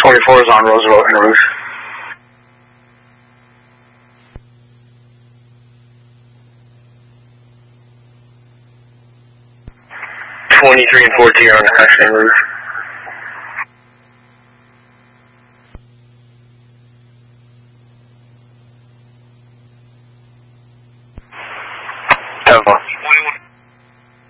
24 is on Roosevelt and Rouge. (23 and 14 on Ashton Rouge).